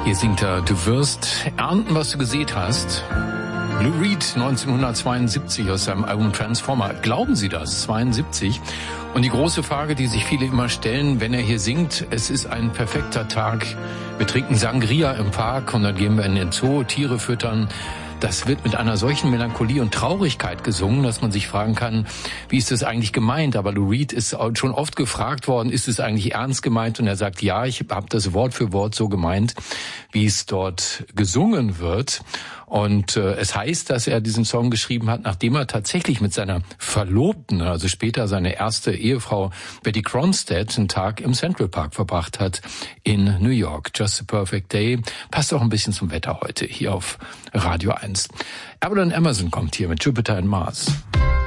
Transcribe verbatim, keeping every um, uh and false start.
Hier singt er, du wirst ernten, was du gesät hast. Lou Reed, neunzehnhundertzweiundsiebzig aus seinem Album Transformer. Glauben Sie das? zweiundsiebzig. Und die große Frage, die sich viele immer stellen, wenn er hier singt, es ist ein perfekter Tag. Wir trinken Sangria im Park und dann gehen wir in den Zoo, Tiere füttern. Das wird mit einer solchen Melancholie und Traurigkeit gesungen, dass man sich fragen kann, wie ist das eigentlich gemeint? Aber Lou Reed ist schon oft gefragt worden, ist es eigentlich ernst gemeint? Und er sagt, ja, ich habe das Wort für Wort so gemeint, wie es dort gesungen wird. Und äh, es heißt, dass er diesen Song geschrieben hat, nachdem er tatsächlich mit seiner Verlobten, also später seine erste Ehefrau Betty Cronstadt, einen Tag im Central Park verbracht hat in New York. Just a Perfect Day. Passt auch ein bisschen zum Wetter heute hier auf Radio eins. Avalon Emerson kommt hier mit Jupiter and Mars.